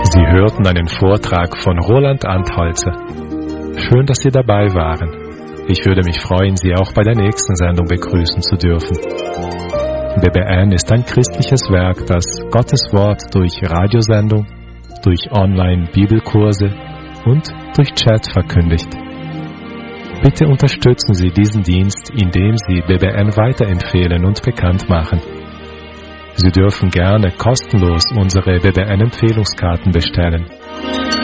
Sie hörten einen Vortrag von Roland Antholzer. Schön, dass Sie dabei waren. Ich würde mich freuen, Sie auch bei der nächsten Sendung begrüßen zu dürfen. BBN ist ein christliches Werk, das Gottes Wort durch Radiosendung, durch Online-Bibelkurse und durch Chat verkündigt. Bitte unterstützen Sie diesen Dienst, indem Sie BBN weiterempfehlen und bekannt machen. Sie dürfen gerne kostenlos unsere BBN-Empfehlungskarten bestellen.